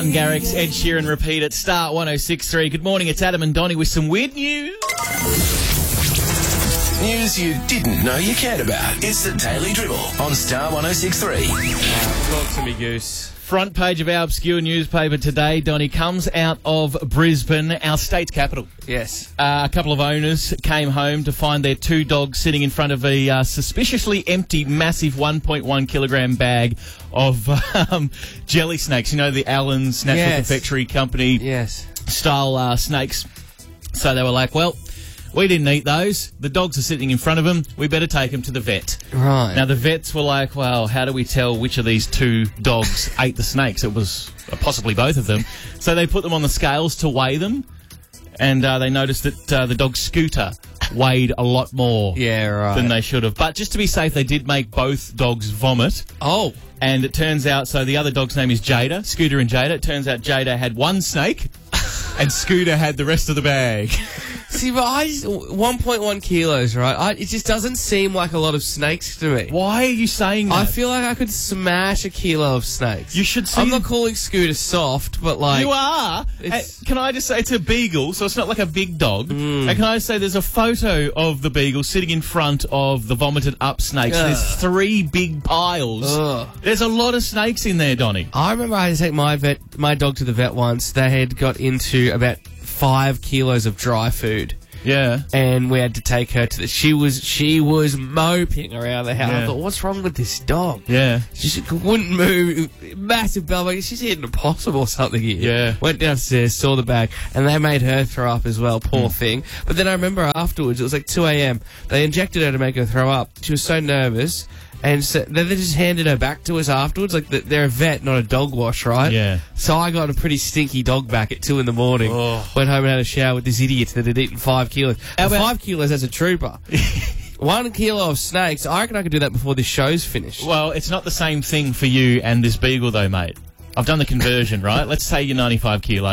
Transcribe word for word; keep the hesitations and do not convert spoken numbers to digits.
Martin Garrix, Ed Sheeran repeat at Star one oh six point three. Good morning, it's Adam and Donnie with some weird news. News you didn't know you cared about. It's the Daily Dribble on Star one oh six point three. Talk to me, Goose. Front page of our obscure newspaper today, Donnie, comes out of Brisbane, our state's capital. Yes. Uh, a couple of owners came home to find their two dogs sitting in front of a uh, suspiciously empty, massive one point one kilogram bag of um, jelly snakes. You know, the Allen's Natural Yes. Confectionery Company Yes. style uh, snakes. So they were like, well, we didn't eat those. The dogs are sitting in front of them. We better take them to the vet. Right. Now, the vets were like, well, how do we tell which of these two dogs ate the snakes? It was uh, possibly both of them. So they put them on the scales to weigh them, and uh, they noticed that uh, the dog Scooter weighed a lot more yeah, right. than they should have. But just to be safe, they did make both dogs vomit. Oh. And it turns out, so the other dog's name is Jada, Scooter and Jada. It turns out Jada had one snake, and Scooter had the rest of the bag. See, but I just, one point one kilos, right? I, it just doesn't seem like a lot of snakes to me. Why are you saying that? I feel like I could smash a kilo of snakes. You should see... I'm not calling Scooter soft, but like... You are. It's- Uh, can I just say it's a beagle, so it's not like a big dog. Mm. And can I just say there's a photo of the beagle sitting in front of the vomited up snakes. Ugh. There's three big piles. Ugh. There's a lot of snakes in there, Donnie. I remember I had to take my vet, my dog to the vet once. They had got into about five kilos of dry food. Yeah. And we had to take her to the... She was she was moping around the house. Yeah. I thought, what's wrong with this dog? Yeah. She just wouldn't move. Massive bell. Like, she's eating a possum or something here. Yeah. Went downstairs, saw the bag, and they made her throw up as well, poor Mm. thing. But then I remember afterwards, it was like two a.m. They injected her to make her throw up. She was so nervous. And so then they just handed her back to us afterwards. Like, they're a vet, not a dog wash, right? Yeah. So I got a pretty stinky dog back at two in the morning. Oh. Went home and had a shower with this idiot that had eaten five kilos. How And about- five kilos as a trooper. One kilo of snakes. I reckon I could do that before this show's finished. Well, it's not the same thing for you and this beagle, though, mate. I've done the conversion, right? Let's say you're ninety-five kilos.